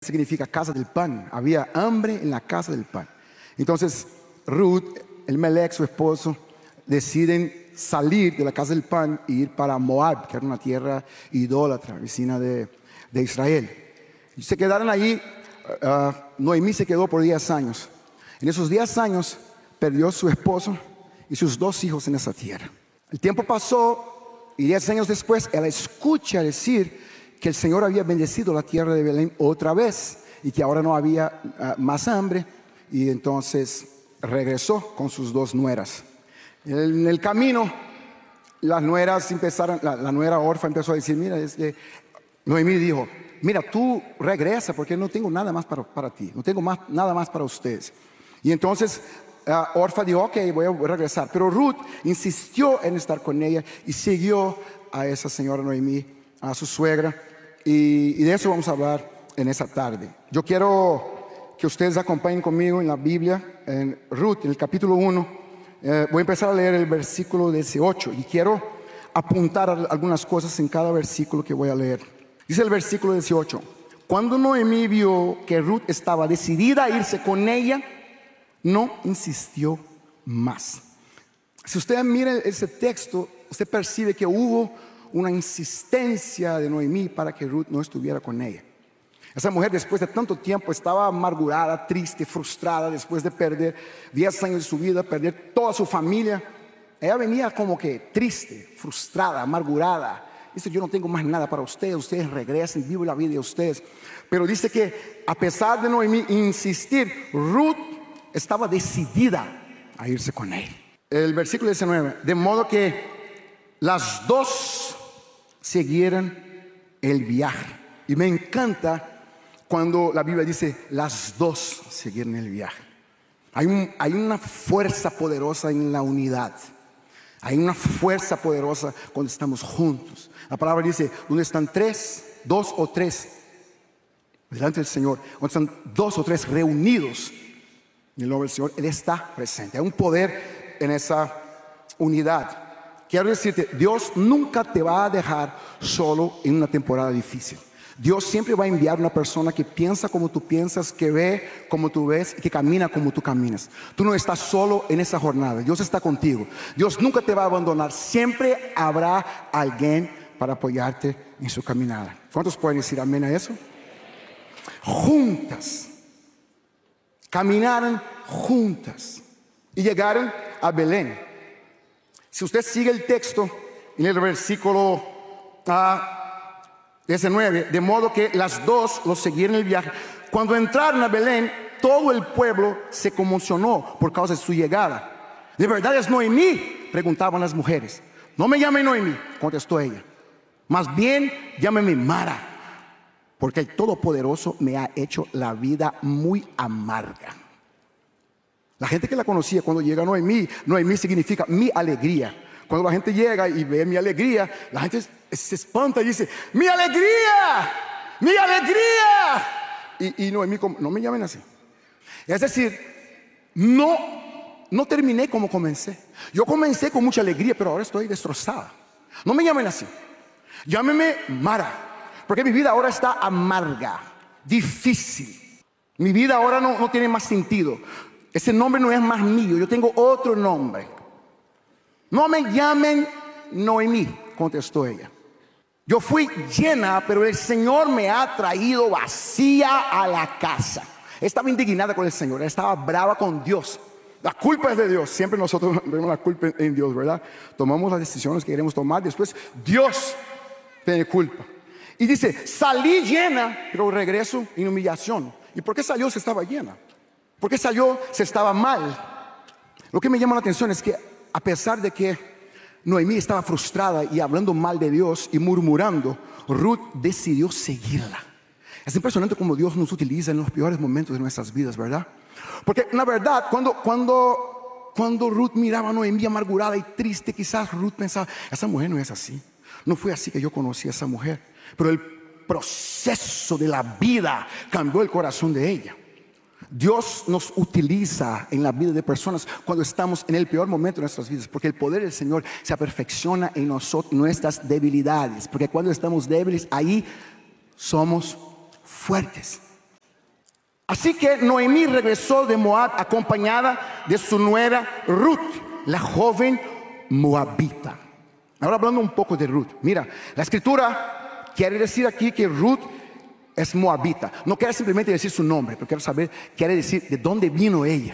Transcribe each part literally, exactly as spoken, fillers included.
significa casa del pan. Había hambre en la casa del pan. Entonces Ruth, Elimelech, su esposo, deciden salir de la casa del pan e ir para Moab, que era una tierra idólatra, vecina de, de Israel. Y se quedaron allí. uh, Noemí se quedó por diez años. En esos diez años perdió su esposo y sus dos hijos en esa tierra. El tiempo pasó y diez años después ella escucha decir que el Señor había bendecido la tierra de Belén otra vez y que ahora no había uh, más hambre, y entonces regresó con sus dos nueras. En el camino las nueras empezaron, la, la nuera Orfa empezó a decir, mira, es que Noemí dijo, mira, tú regresa porque no tengo nada más para, para ti, no tengo más, nada más para ustedes. Y entonces uh, Orfa dijo, ok, voy a regresar. Pero Ruth insistió en estar con ella y siguió a esa señora Noemí, a su suegra. Y, y de eso vamos a hablar en esa tarde. Yo quiero que ustedes acompañen conmigo en la Biblia, en Ruth, en el capítulo uno. Eh, voy a empezar a leer el versículo dieciocho y quiero apuntar algunas cosas en cada versículo que voy a leer. Dice el versículo dieciocho: cuando Noemí vio que Ruth estaba decidida a irse con ella, no insistió más. Si usted mira ese texto, usted percibe que hubo una insistencia de Noemí para que Ruth no estuviera con ella. Esa mujer, después de tanto tiempo, estaba amargurada, triste, frustrada, después de perder diez años de su vida, perder toda su familia. Ella venía como que triste, frustrada, amargurada. Dice, yo no tengo más nada para ustedes, ustedes regresen, vivo la vida de ustedes. Pero dice que a pesar de Noemí insistir, Ruth estaba decidida a irse con él. El versículo diecinueve: de modo que las dos siguieran el viaje. Y me encanta cuando la Biblia dice las dos siguieron el viaje. Hay, un, hay una fuerza poderosa en la unidad. Hay una fuerza poderosa cuando estamos juntos. La palabra dice, donde están tres, dos o tres delante del Señor, donde están dos o tres reunidos en el nombre del Señor, Él está presente. Hay un poder en esa unidad. Quiero decirte, Dios nunca te va a dejar solo en una temporada difícil. Dios siempre va a enviar una persona que piensa como tú piensas, que ve como tú ves y que camina como tú caminas. Tú no estás solo en esa jornada. Dios está contigo. Dios nunca te va a abandonar. Siempre habrá alguien para apoyarte en su caminada. ¿Cuántos pueden decir amén a eso? Juntas. Caminaron juntas y llegaron a Belén. Si usted sigue el texto en el versículo uh, diecinueve, de modo que las dos los siguieron el viaje. Cuando entraron a Belén, todo el pueblo se conmocionó por causa de su llegada. ¿De verdad es Noemí?, preguntaban las mujeres. No me llame Noemí, contestó ella. Más bien llámeme Mara, porque el Todopoderoso me ha hecho la vida muy amarga. La gente que la conocía, cuando llega Noemí, Noemí significa mi alegría. Cuando la gente llega y ve mi alegría, la gente se espanta y dice, ¡mi alegría! ¡Mi alegría! Y, y Noemí, no me llamen así. Es decir, no, no terminé como comencé. Yo comencé con mucha alegría, pero ahora estoy destrozada. No me llamen así. Llámeme Mara, porque mi vida ahora está amarga, difícil. Mi vida ahora no, no tiene más sentido. Ese nombre no es más mío, yo tengo otro nombre. No me llamen Noemí, contestó ella. Yo fui llena, pero el Señor me ha traído vacía a la casa. Estaba indignada con el Señor, estaba brava con Dios. La culpa es de Dios. Siempre nosotros vemos la culpa en Dios, ¿verdad? Tomamos las decisiones que queremos tomar, después Dios tiene culpa. Y dice, salí llena, pero regreso en humillación. ¿Y por qué salió si estaba llena? ¿Por qué salió si estaba mal? Lo que me llama la atención es que a pesar de que Noemí estaba frustrada y hablando mal de Dios y murmurando, Ruth decidió seguirla. Es impresionante cómo Dios nos utiliza en los peores momentos de nuestras vidas, ¿verdad? Porque la verdad, cuando, cuando, cuando Ruth miraba a Noemí amargurada y triste, quizás Ruth pensaba, esa mujer no es así. No fue así que yo conocí a esa mujer. Pero el proceso de la vida cambió el corazón de ella. Dios nos utiliza en la vida de personas cuando estamos en el peor momento de nuestras vidas, porque el poder del Señor se perfecciona en nosotros, nuestras debilidades, porque cuando estamos débiles, ahí somos fuertes. Así que Noemí regresó de Moab acompañada de su nuera Ruth, la joven moabita. Ahora hablando un poco de Ruth. Mira, la escritura quiere decir aquí que Ruth es moabita. No quiere simplemente decir su nombre, pero quiero saber, quiere decir de dónde vino ella.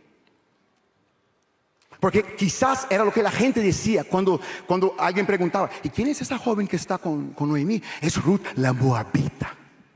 Porque quizás era lo que la gente decía cuando, cuando alguien preguntaba: ¿y quién es esa joven que está con, con Noemí? Es Ruth, la moabita.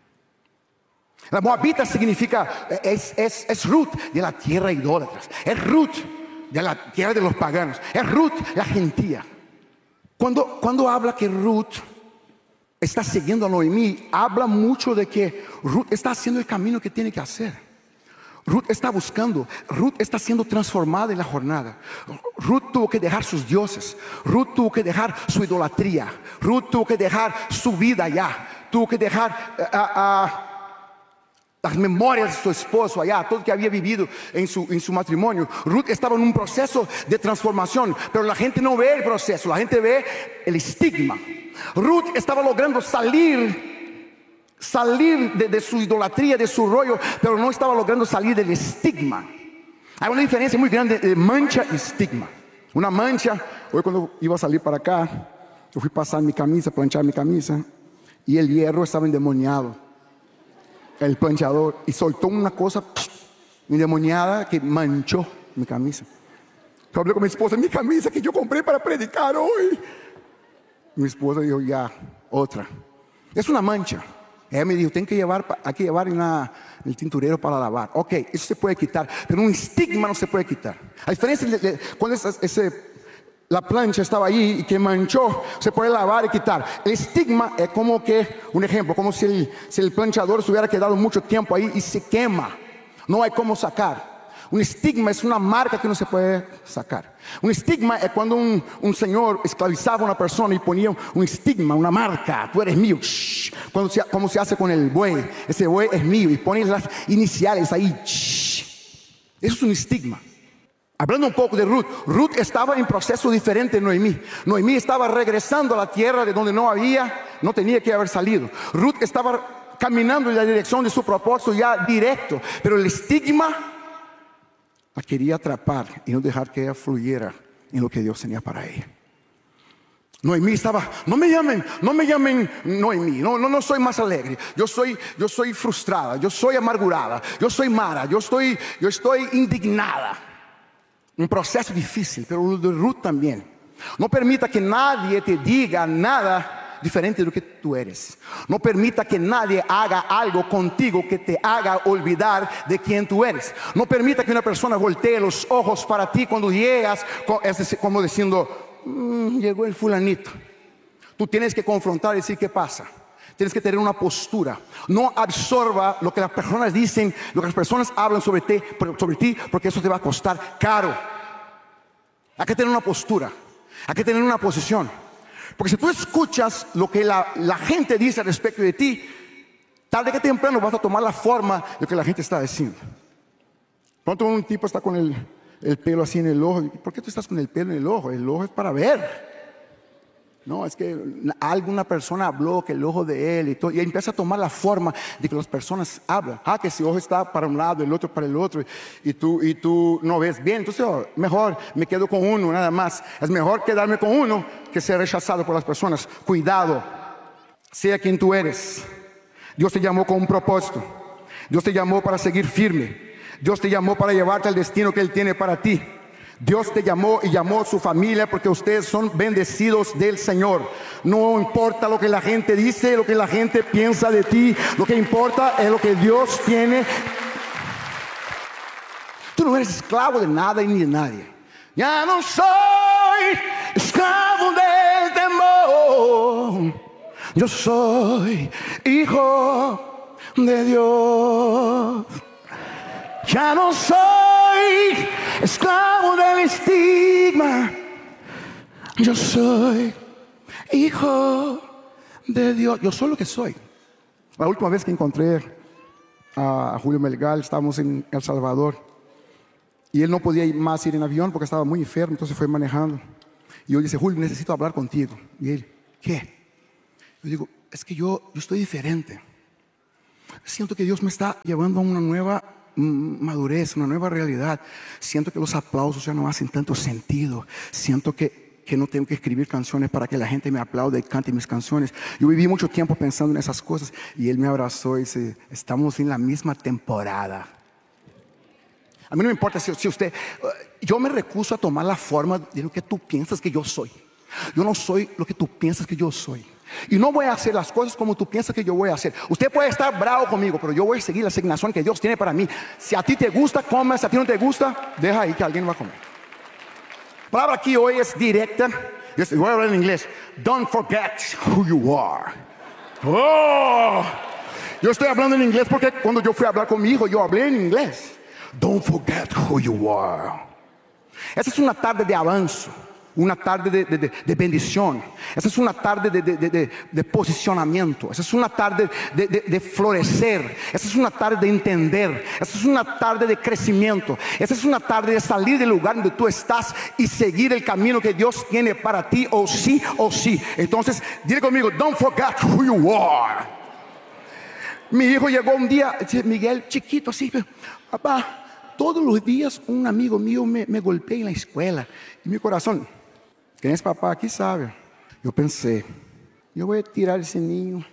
La moabita significa, es, es, es Ruth de la tierra idólatra, es Ruth de la tierra de los paganos, es Ruth la gentía. Cuando, cuando habla que Ruth está siguiendo a Noemí, habla mucho de que Ruth está haciendo el camino que tiene que hacer. Ruth está buscando, Ruth está siendo transformada en la jornada. Ruth tuvo que dejar sus dioses, Ruth tuvo que dejar su idolatría, Ruth tuvo que dejar su vida allá, tuvo que dejar uh, uh, las memorias de su esposo allá, todo lo que había vivido en su, en su matrimonio. Ruth estaba en un proceso de transformación, pero la gente no ve el proceso, la gente ve el estigma. Ruth estaba logrando salir Salir de, de su idolatría, de su rollo, pero no estaba logrando salir del estigma. Hay una diferencia muy grande de mancha y estigma. Una mancha, hoy cuando iba a salir para acá, yo fui a pasar mi camisa, planchar mi camisa, y el hierro estaba endemoniado, el planchador, y soltó una cosa endemoniada que manchó mi camisa. Yo hablé con mi esposa: mi camisa que yo compré para predicar hoy. Mi esposa dijo: ya, otra. Es una mancha. Ella me dijo: tengo que llevar, hay que llevar una, el tinturero para lavar. Ok, eso se puede quitar, pero un estigma no se puede quitar. A diferencia de, de cuando ese, ese, la plancha estaba ahí y que manchó, se puede lavar y quitar. El estigma es como que, un ejemplo, como si el, si el planchador se hubiera quedado mucho tiempo ahí y se quema. No hay cómo sacar. Un estigma es una marca que no se puede sacar. Un estigma es cuando un, un señor esclavizaba a una persona y ponía un estigma, una marca: tú eres mío. Shh. Cuando se, como se hace con el buey: ese buey es mío, y ponen las iniciales ahí. Shh. Eso es un estigma. Hablando un poco de Ruth, Ruth estaba en proceso diferente de Noemí. Noemí estaba regresando a la tierra de donde no había, no tenía que haber salido. Ruth estaba caminando en la dirección de su propósito ya directo, pero el estigma la quería atrapar y no dejar que ella fluyera en lo que Dios tenía para ella. Noemí estaba: no me llamen, no me llamen Noemí, no, no, no soy más alegre, yo soy, yo soy frustrada, yo soy amargurada, yo soy Mara, yo estoy, yo estoy indignada. Un proceso difícil, pero lo de Ruth también. No permita que nadie te diga nada diferente de lo que tú eres. No permita que nadie haga algo contigo que te haga olvidar de quién tú eres. No permita que una persona voltee los ojos para ti cuando llegas, como diciendo: mmm, llegó el fulanito. Tú tienes que confrontar y decir: ¿qué pasa? Tienes que tener una postura. No absorba lo que las personas dicen, lo que las personas hablan sobre ti, sobre ti, porque eso te va a costar caro. Hay que tener una postura, hay que tener una posición. Porque si tú escuchas lo que la, la gente dice respecto de ti, tarde que temprano vas a tomar la forma de lo que la gente está diciendo. Pronto un tipo está con el, el pelo así en el ojo. ¿Por qué tú estás con el pelo en el ojo? El ojo es para ver. No, es que alguna persona habló que el ojo de él y todo, y empieza a tomar la forma de que las personas hablan. Ah, que si ojo está para un lado, el otro para el otro, y tú, y tú no ves bien. Entonces, oh, mejor me quedo con uno, nada más. Es mejor quedarme con uno que ser rechazado por las personas. Cuidado, sea quien tú eres. Dios te llamó con un propósito. Dios te llamó para seguir firme. Dios te llamó para llevarte al destino que Él tiene para ti. Dios te llamó y llamó a su familia porque ustedes son bendecidos del Señor. No importa lo que la gente dice, lo que la gente piensa de ti. Lo que importa es lo que Dios tiene. Tú no eres esclavo de nada y ni de nadie. Ya no soy esclavo del temor. Yo soy hijo de Dios. Ya no soy esclavo del estigma. Yo soy hijo de Dios. Yo soy lo que soy. La última vez que encontré a Julio Melgar, estábamos en El Salvador, y él no podía ir más ir en avión porque estaba muy enfermo, entonces fue manejando. Y yo dije: Julio, necesito hablar contigo. Y él: ¿qué? Yo digo: es que yo, yo estoy diferente. Siento que Dios me está llevando a una nueva mm, madurez, una nueva realidad. Siento que los aplausos ya no hacen tanto sentido. Siento que, que no tengo que escribir canciones para que la gente me aplaude y cante mis canciones. Yo viví mucho tiempo pensando en esas cosas y Él me abrazó y dice, estamos en la misma temporada. A mí no me importa si, si usted... Yo me recuso a tomar la forma de lo que tú piensas que yo soy. Yo no soy lo que tú piensas que yo soy. Y no voy a hacer las cosas como tú piensas que yo voy a hacer. Usted puede estar bravo conmigo, pero yo voy a seguir la asignación que Dios tiene para mí. Si a ti te gusta, come. Si a ti no te gusta, deja ahí que alguien va a comer. La palabra aquí hoy es directa. Yo voy a hablar en inglés. Don't forget who you are. Oh, yo estoy hablando en inglés porque cuando yo fui a hablar con mi hijo, yo hablé en inglés. Don't forget who you are. Esa es una tarde de avance. Una tarde de, de, de, de bendición. Esa es una tarde de, de, de, de posicionamiento. Esa es una tarde de, de, de florecer. Esa es una tarde de entender. Esa es una tarde de crecimiento. Esa es una tarde de salir del lugar donde tú estás y seguir el camino que Dios tiene para ti, o sí o sí. Entonces, dile conmigo, don't forget who you are. Mi hijo llegó un día, Miguel, chiquito así, papá, todos los días un amigo mío me, me golpea en la escuela. Y mi corazón, quem é papá aqui sabe. Eu pensei, eu vou tirar esse ninho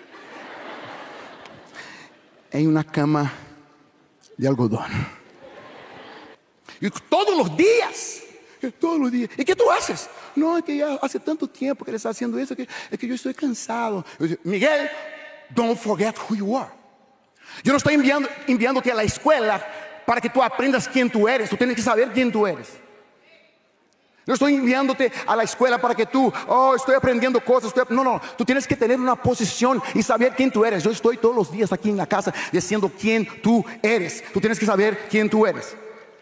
em uma cama de algodão. E todos os dias, todos os dias. E que tu haces? Não, é que já há tanto tempo que ele está fazendo isso, que, é que eu estou cansado. Eu disse, Miguel, don't forget who you are. Eu não estou enviando, enviando-te a la escuela para que tu aprendas quem tu eres. Tu tens que saber quem tu eres. No estoy enviándote a la escuela para que tú, oh, estoy aprendiendo cosas. Estoy... No, no, tú tienes que tener una posición y saber quién tú eres. Yo estoy todos los días aquí en la casa diciendo quién tú eres. Tú tienes que saber quién tú eres.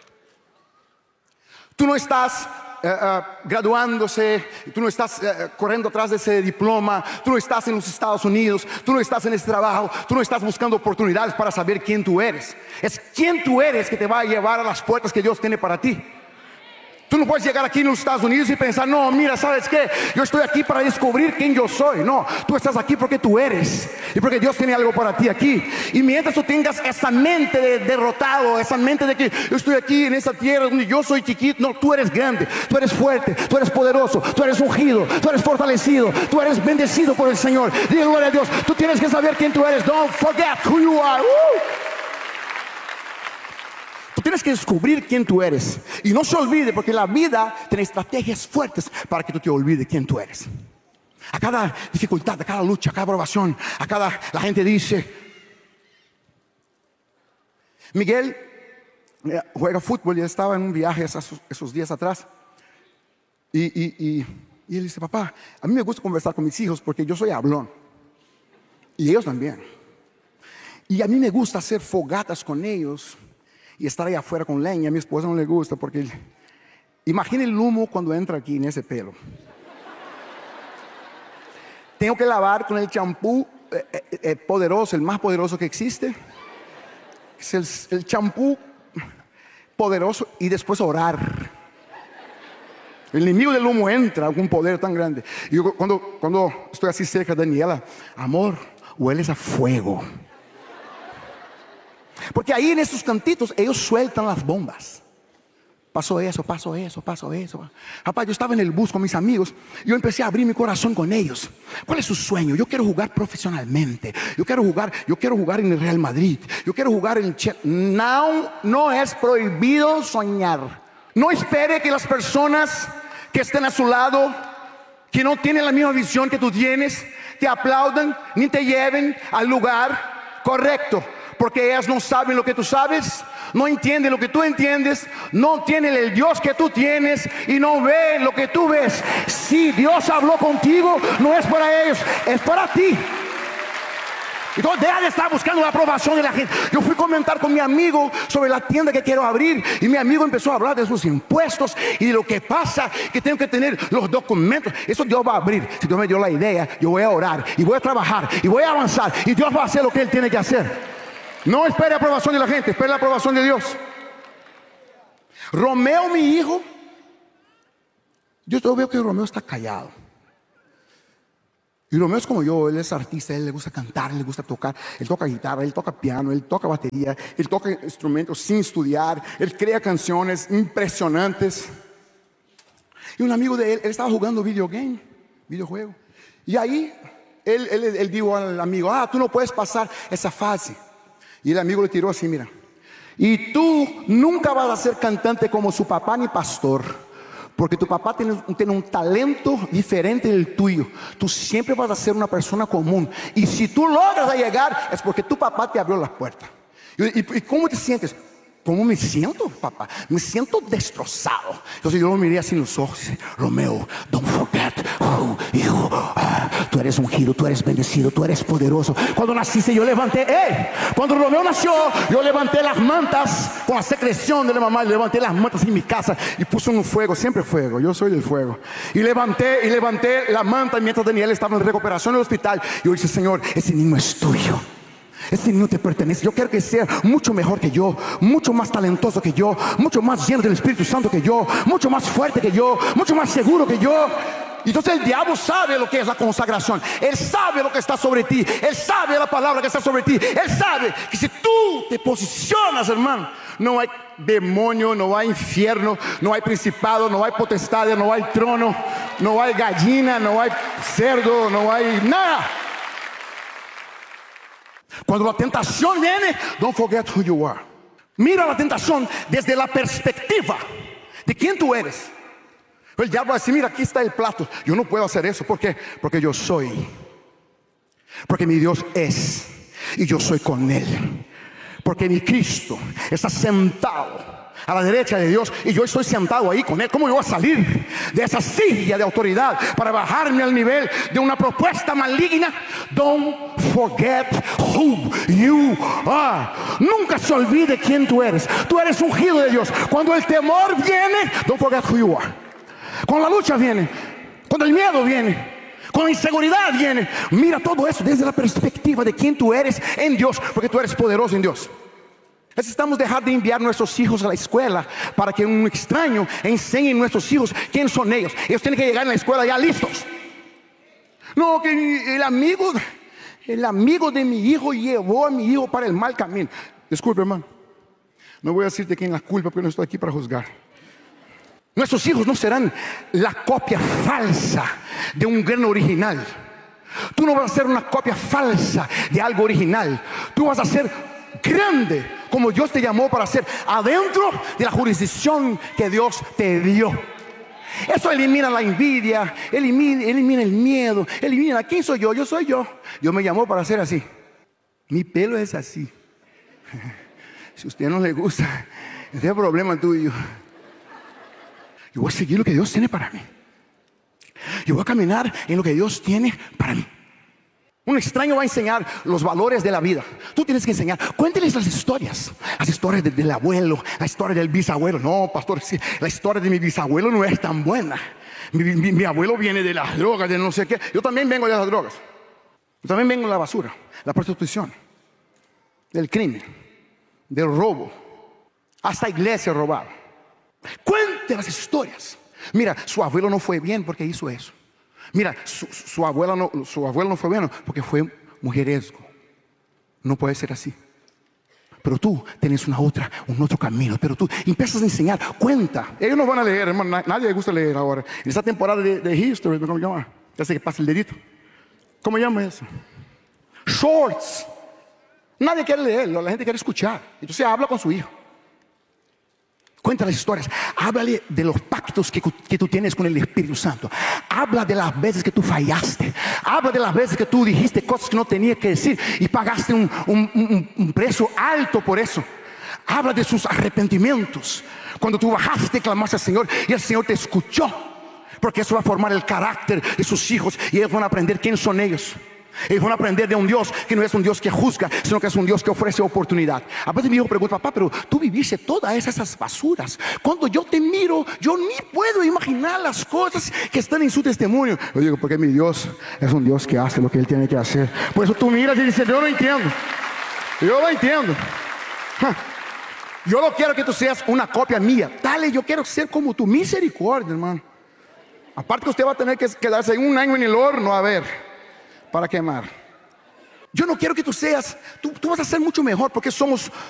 Tú no estás uh, uh, graduándose, tú no estás uh, corriendo atrás de ese diploma, tú no estás en los Estados Unidos, tú no estás en ese trabajo, tú no estás buscando oportunidades para saber quién tú eres. Es quién tú eres que te va a llevar a las puertas que Dios tiene para ti. Tú no puedes llegar aquí en los Estados Unidos y pensar, no, mira, ¿sabes qué? Yo estoy aquí para descubrir quién yo soy. No, tú estás aquí porque tú eres y porque Dios tiene algo para ti aquí. Y mientras tú tengas esa mente de derrotado, esa mente de que yo estoy aquí en esa tierra donde yo soy chiquito. No, tú eres grande, tú eres fuerte, tú eres poderoso, tú eres ungido, tú eres fortalecido, tú eres bendecido por el Señor. Diga gloria a Dios, tú tienes que saber quién tú eres. Don't forget who you are. ¡Uh! Tú tienes que descubrir quién tú eres. Y no se olvide, porque la vida tiene estrategias fuertes para que tú te olvides quién tú eres. A cada dificultad, a cada lucha, a cada probación, a cada... La gente dice... Miguel eh, juega fútbol y estaba en un viaje esos, esos días atrás. Y, y, y, y él dice, papá, a mí me gusta conversar con mis hijos porque yo soy hablón. Y ellos también. Y a mí me gusta hacer fogatas con ellos y estar ahí afuera con leña. A mi esposa no le gusta porque imagina el humo cuando entra aquí en ese pelo. Tengo que lavar con el champú eh, eh, eh, poderoso, el más poderoso que existe. Es el, el champú poderoso, y después orar. El enemigo del humo entra con un poder tan grande. Y yo cuando, cuando estoy así cerca de Daniela, amor, hueles a fuego. Porque ahí en esos cantitos ellos sueltan las bombas. Pasó eso, pasó eso, pasó eso. Papá, yo estaba en el bus con mis amigos y yo empecé a abrir mi corazón con ellos. ¿Cuál es su sueño? Yo quiero jugar profesionalmente. Yo quiero jugar, yo quiero jugar en el Real Madrid. Yo quiero jugar en el Chelsea. No, no es prohibido soñar. No espere que las personas que estén a su lado, que no tienen la misma visión que tú tienes, te aplaudan ni te lleven al lugar correcto. Porque ellas no saben lo que tú sabes, no entienden lo que tú entiendes, no tienen el Dios que tú tienes y no ven lo que tú ves. Si Dios habló contigo, no es para ellos, es para ti. Entonces deja de estar buscando la aprobación de la gente. Yo fui a comentar con mi amigo sobre la tienda que quiero abrir y mi amigo empezó a hablar de sus impuestos y de lo que pasa, que tengo que tener los documentos. Eso Dios va a abrir. Si Dios me dio la idea, yo voy a orar y voy a trabajar y voy a avanzar y Dios va a hacer lo que Él tiene que hacer. No espere aprobación de la gente, espere la aprobación de Dios. Romeo, mi hijo, yo veo que Romeo está callado. Y Romeo es como yo, él es artista, a él le gusta cantar, a él le gusta tocar, él toca guitarra, él toca piano, él toca batería, él toca instrumentos sin estudiar, él crea canciones impresionantes. Y un amigo de él, él estaba jugando videogame, videojuego. Y ahí él, él, él dijo al amigo, ah, tú no puedes pasar esa fase. Y el amigo le tiró así, mira, y tú nunca vas a ser cantante como su papá ni pastor, porque tu papá tiene, tiene un talento diferente del tuyo. Tú siempre vas a ser una persona común. Y si tú logras llegar, es porque tu papá te abrió las puertas. ¿Y, y, y cómo te sientes? ¿Cómo me siento, papá? Me siento destrozado. Entonces yo lo miré así en los ojos y dije, Romeo, don't forget who you are. Tú eres ungido, tú eres bendecido, tú eres poderoso. Cuando naciste yo levanté, ¡eh! Cuando Romeo nació, yo levanté las mantas con la secreción de la mamá. Levanté las mantas en mi casa y puse un fuego, siempre fuego, yo soy del fuego. Y levanté, y levanté la manta mientras Daniel estaba en recuperación en el hospital. Y yo dije, Señor, ese niño es tuyo. Ese niño te pertenece. Yo quiero que sea mucho mejor que yo, mucho más talentoso que yo, mucho más lleno del Espíritu Santo que yo, mucho más fuerte que yo, mucho más seguro que yo. Y entonces el diablo sabe lo que es la consagración. Él sabe lo que está sobre ti. Él sabe la palabra que está sobre ti. Él sabe que si tú te posicionas, hermano, no hay demonio, no hay infierno, no hay principado, no hay potestad, no hay trono, no hay gallina, no hay cerdo, no hay nada. Cuando la tentación viene, don't forget who you are. Mira la tentación desde la perspectiva de quién tú eres. El diablo va a decir, mira, aquí está el plato. Yo no puedo hacer eso. ¿Por qué? Porque yo soy. Porque mi Dios es. Y yo soy con Él. Porque mi Cristo está sentado a la derecha de Dios y yo estoy sentado ahí con Él. ¿Cómo yo voy a salir de esa silla de autoridad para bajarme al nivel de una propuesta maligna? Don't forget who you are. Nunca se olvide quién tú eres. Tú eres ungido de Dios. Cuando el temor viene, don't forget who you are. Cuando la lucha viene, cuando el miedo viene, cuando la inseguridad viene, mira todo eso desde la perspectiva de quién tú eres en Dios, porque tú eres poderoso en Dios. Necesitamos dejar de enviar nuestros hijos a la escuela para que un extraño enseñe a nuestros hijos quién son ellos. Ellos tienen que llegar a la escuela ya listos. No, que el amigo, el amigo de mi hijo llevó a mi hijo para el mal camino. Disculpe, hermano, no voy a decirte quién la culpa, porque no estoy aquí para juzgar. Nuestros hijos no serán la copia falsa de un gran original. Tú no vas a ser una copia falsa de algo original. Tú vas a ser grande como Dios te llamó para ser, adentro de la jurisdicción que Dios te dio. Eso elimina la envidia, elimina, elimina el miedo, elimina, ¿quién soy yo? Yo soy yo. Dios me llamó para ser así. Mi pelo es así. Si a usted no le gusta, ese es problema tuyo. Yo voy a seguir lo que Dios tiene para mí. Yo voy a caminar en lo que Dios tiene para mí. Un extraño va a enseñar los valores de la vida. Tú tienes que enseñar. Cuénteles las historias. Las historias de, del abuelo, la historia del bisabuelo. No, pastor, sí, la historia de mi bisabuelo no es tan buena. Mi, mi, mi abuelo viene de las drogas, de no sé qué. Yo también vengo de las drogas. Yo también vengo de la basura, la prostitución, del crimen, del robo. Hasta iglesia robaba. Cuente las historias. Mira, su abuelo no fue bien porque hizo eso. Mira, su, su, abuela no, su abuelo no fue bueno porque fue mujeresco. No puede ser así. Pero tú tienes una otra, un otro camino. Pero tú empiezas a enseñar, cuenta. Ellos no van a leer, hermano. Nadie le gusta leer ahora. En esta temporada de, de History, ¿cómo se llama? Ya sé que pasa el dedito. ¿Cómo llama eso? Shorts. Nadie quiere leerlo, la gente quiere escuchar. Entonces habla con su hijo. Cuenta las historias. Háblale de los pactos que, que tú tienes con el Espíritu Santo. Habla de las veces que tú fallaste. Habla de las veces que tú dijiste cosas que no tenías que decir y pagaste un, un, un, un precio alto por eso. Habla de sus arrepentimientos. Cuando tú bajaste y clamaste al Señor y el Señor te escuchó. Porque eso va a formar el carácter de sus hijos y ellos van a aprender quién son ellos. Ellos van a aprender de un Dios que no es un Dios que juzga, sino que es un Dios que ofrece oportunidad. A veces mi hijo pregunta, papá, pero tú viviste todas esas basuras. Cuando yo te miro, yo ni puedo imaginar las cosas que están en su testimonio. Yo digo, porque mi Dios es un Dios que hace lo que Él tiene que hacer. Por eso tú miras y dices, yo no entiendo. Yo no entiendo. Yo no quiero que tú seas una copia mía. Dale, yo quiero ser como tu misericordia, hermano. Aparte que usted va a tener que quedarse un año en el horno, a ver. para quemar. Yo no quiero que tú seas, tú, tú vas a ser mucho mejor porque somos